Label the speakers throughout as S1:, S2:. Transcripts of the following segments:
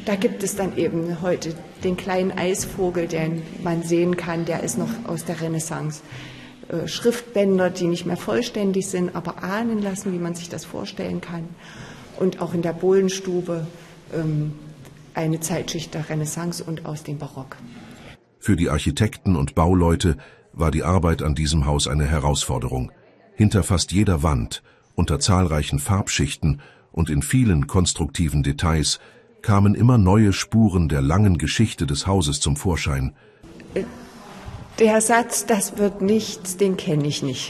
S1: da gibt es dann eben heute den kleinen Eisvogel, den man sehen kann, der ist noch aus der Renaissance. Schriftbänder, die nicht mehr vollständig sind, aber ahnen lassen, wie man sich das vorstellen kann. Und auch in der Bohlenstube eine Zeitschicht der Renaissance und aus dem Barock.
S2: Für die Architekten und Bauleute war die Arbeit an diesem Haus eine Herausforderung. Hinter fast jeder Wand, unter zahlreichen Farbschichten und in vielen konstruktiven Details kamen immer neue Spuren der langen Geschichte des Hauses zum Vorschein.
S1: Der Satz, das wird nichts, den kenne ich nicht.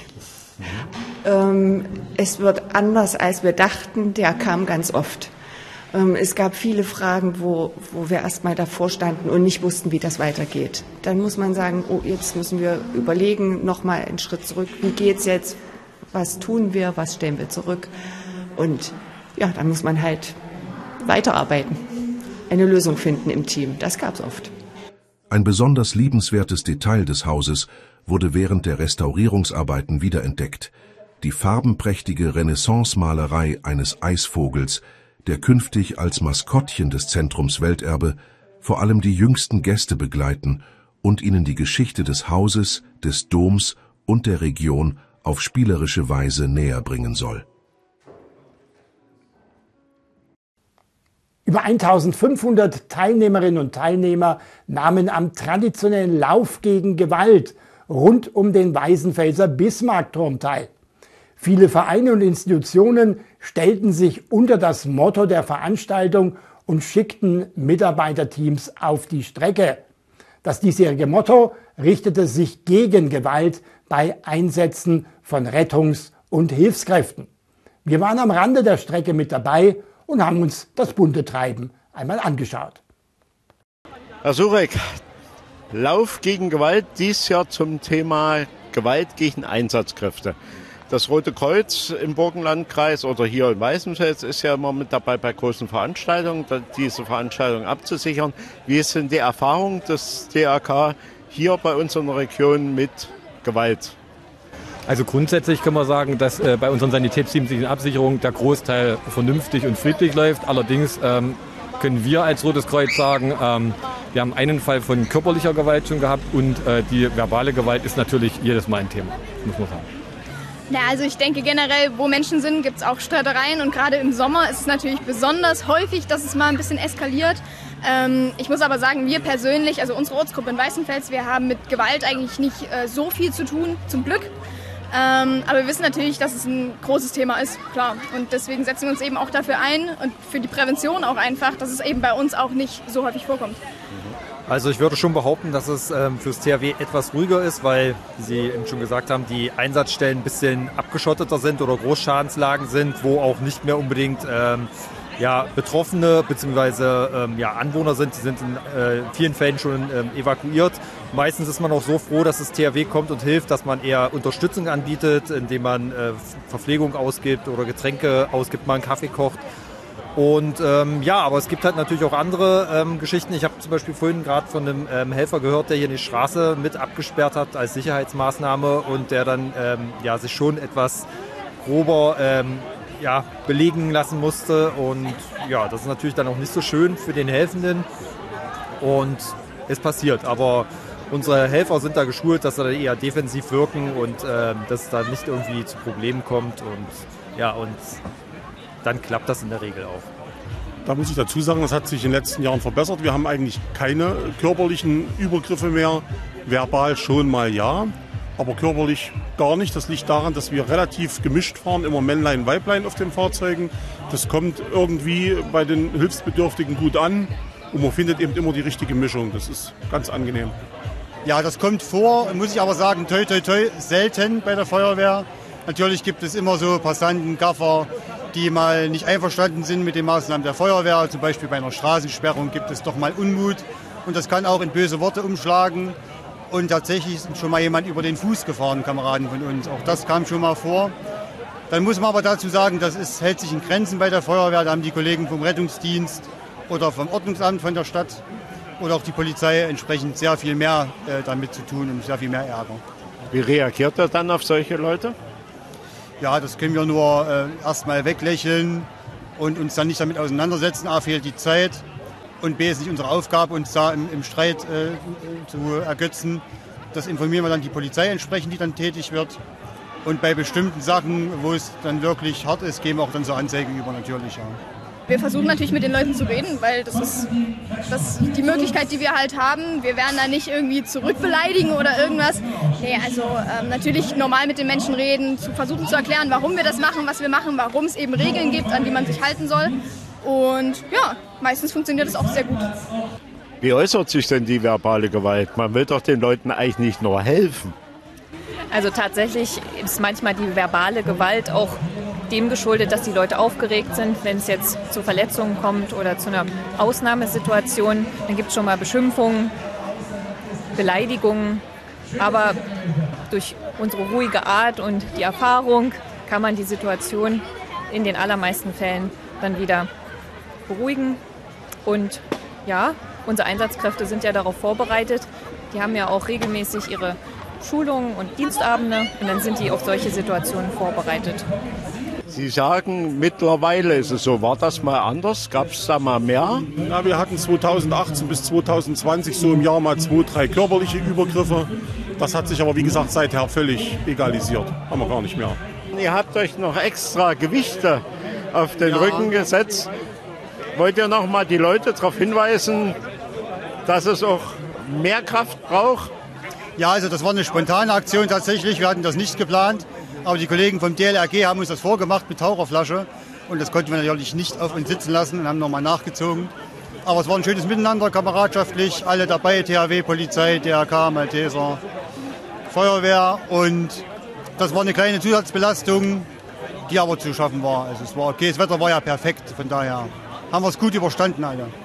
S1: Es wird anders, als wir dachten, der kam ganz oft. Es gab viele Fragen, wo wir erst mal davor standen und nicht wussten, wie das weitergeht. Dann muss man sagen, oh, jetzt müssen wir überlegen, noch mal einen Schritt zurück. Wie geht's jetzt? Was tun wir? Was stellen wir zurück? Und ja, dann muss man halt weiterarbeiten, eine Lösung finden im Team. Das gab's oft.
S2: Ein besonders liebenswertes Detail des Hauses wurde während der Restaurierungsarbeiten wiederentdeckt. Die farbenprächtige Renaissance-Malerei eines Eisvogels, der künftig als Maskottchen des Zentrums Welterbe vor allem die jüngsten Gäste begleiten und ihnen die Geschichte des Hauses, des Doms und der Region auf spielerische Weise näher bringen soll.
S3: Über 1500 Teilnehmerinnen und Teilnehmer nahmen am traditionellen Lauf gegen Gewalt rund um den Weißenfelser Bismarckturm teil. Viele Vereine und Institutionen stellten sich unter das Motto der Veranstaltung und schickten Mitarbeiterteams auf die Strecke. Das diesjährige Motto richtete sich gegen Gewalt bei Einsätzen von Rettungs- und Hilfskräften. Wir waren am Rande der Strecke mit dabei und haben uns das bunte Treiben einmal angeschaut.
S4: Herr Surek, Lauf gegen Gewalt, dies Jahr zum Thema Gewalt gegen Einsatzkräfte. Das Rote Kreuz im Burgenlandkreis oder hier in Weißenfels ist ja immer mit dabei bei großen Veranstaltungen, diese Veranstaltung abzusichern. Wie ist denn die Erfahrung des DRK hier bei uns in der Region mit Gewalt?
S5: Also grundsätzlich können wir sagen, dass bei unseren sanitätsdienstlichen Absicherungen der Großteil vernünftig und friedlich läuft. Allerdings können wir als Rotes Kreuz sagen, wir haben einen Fall von körperlicher Gewalt schon gehabt und die verbale Gewalt ist natürlich jedes Mal ein Thema, muss man sagen.
S6: Ja, also ich denke generell, wo Menschen sind, gibt es auch Streitereien und gerade im Sommer ist es natürlich besonders häufig, dass es mal ein bisschen eskaliert. Ich muss aber sagen, wir persönlich, also unsere Ortsgruppe in Weißenfels, wir haben mit Gewalt eigentlich nicht so viel zu tun, zum Glück. Aber wir wissen natürlich, dass es ein großes Thema ist, klar. Und deswegen setzen wir uns eben auch dafür ein und für die Prävention auch einfach, dass es eben bei uns auch nicht so häufig vorkommt.
S7: Also ich würde schon behaupten, dass es fürs THW etwas ruhiger ist, weil, wie Sie eben schon gesagt haben, die Einsatzstellen ein bisschen abgeschotteter sind oder Großschadenslagen sind, wo auch nicht mehr unbedingt Betroffene bzw. Anwohner sind. Die sind in vielen Fällen schon evakuiert. Meistens ist man auch so froh, dass das THW kommt und hilft, dass man eher Unterstützung anbietet, indem man Verpflegung ausgibt oder Getränke ausgibt, mal einen Kaffee kocht. Und aber es gibt halt natürlich auch andere Geschichten. Ich habe zum Beispiel vorhin gerade von einem Helfer gehört, der hier die Straße mit abgesperrt hat als Sicherheitsmaßnahme und der dann sich schon etwas grober belegen lassen musste. Und ja, das ist natürlich dann auch nicht so schön für den Helfenden. Und es passiert, aber unsere Helfer sind da geschult, dass sie da eher defensiv wirken und dass es da nicht irgendwie zu Problemen kommt. Und dann klappt das in der Regel auch.
S8: Da muss ich dazu sagen, das hat sich in den letzten Jahren verbessert. Wir haben eigentlich keine körperlichen Übergriffe mehr. Verbal schon mal ja, aber körperlich gar nicht. Das liegt daran, dass wir relativ gemischt fahren, immer Männlein, Weiblein auf den Fahrzeugen. Das kommt irgendwie bei den Hilfsbedürftigen gut an und man findet eben immer die richtige Mischung. Das ist ganz angenehm.
S9: Ja, das kommt vor, muss ich aber sagen, toi toi toi, selten bei der Feuerwehr. Natürlich gibt es immer so Passanten, Gaffer, die mal nicht einverstanden sind mit den Maßnahmen der Feuerwehr. Zum Beispiel bei einer Straßensperrung gibt es doch mal Unmut. Und das kann auch in böse Worte umschlagen. Und tatsächlich ist schon mal jemand über den Fuß gefahren, Kameraden von uns. Auch das kam schon mal vor. Dann muss man aber dazu sagen, hält sich in Grenzen bei der Feuerwehr. Da haben die Kollegen vom Rettungsdienst oder vom Ordnungsamt von der Stadt oder auch die Polizei entsprechend sehr viel mehr damit zu tun und sehr viel mehr Ärger.
S4: Wie reagiert er dann auf solche Leute?
S9: Ja, das können wir nur erstmal weglächeln und uns dann nicht damit auseinandersetzen. A, fehlt die Zeit Und B, ist nicht unsere Aufgabe, uns da im Streit zu ergötzen. Das informieren wir dann die Polizei entsprechend, die dann tätig wird. Und bei bestimmten Sachen, wo es dann wirklich hart ist, geben wir auch dann so Anzeigen über natürlich. Ja.
S6: Wir versuchen natürlich mit den Leuten zu reden, weil das ist die Möglichkeit, die wir halt haben. Wir werden da nicht irgendwie zurückbeleidigen oder irgendwas. Nee, also natürlich normal mit den Menschen reden, versuchen zu erklären, warum wir das machen, was wir machen, warum es eben Regeln gibt, an die man sich halten soll. Und ja, meistens funktioniert das auch sehr gut.
S4: Wie äußert sich denn die verbale Gewalt? Man will doch den Leuten eigentlich nicht nur helfen.
S10: Also tatsächlich ist manchmal die verbale Gewalt auch dem geschuldet, dass die Leute aufgeregt sind. Wenn es jetzt zu Verletzungen kommt oder zu einer Ausnahmesituation, dann gibt es schon mal Beschimpfungen, Beleidigungen. Aber durch unsere ruhige Art und die Erfahrung kann man die Situation in den allermeisten Fällen dann wieder beruhigen. Und ja, unsere Einsatzkräfte sind ja darauf vorbereitet. Die haben ja auch regelmäßig ihre Schulungen und Dienstabende und dann sind die auf solche Situationen vorbereitet.
S4: Sie sagen, mittlerweile ist es so. War das mal anders? Gab es da mal mehr?
S8: Ja, wir hatten 2018 bis 2020 so im Jahr mal 2, 3 körperliche Übergriffe. Das hat sich aber, wie gesagt, seither völlig egalisiert. Haben wir gar nicht mehr.
S4: Ihr habt euch noch extra Gewichte auf den Rücken gesetzt. Wollt ihr noch mal die Leute darauf hinweisen, dass es auch mehr Kraft braucht?
S9: Ja, also das war eine spontane Aktion tatsächlich. Wir hatten das nicht geplant. Aber die Kollegen vom DLRG haben uns das vorgemacht mit Taucherflasche. Und das konnten wir natürlich nicht auf uns sitzen lassen und haben nochmal nachgezogen. Aber es war ein schönes Miteinander, kameradschaftlich. Alle dabei, THW, Polizei, DRK, Malteser, Feuerwehr. Und das war eine kleine Zusatzbelastung, die aber zu schaffen war. Also es war okay, das Wetter war ja perfekt. Von daher haben wir es gut überstanden alle.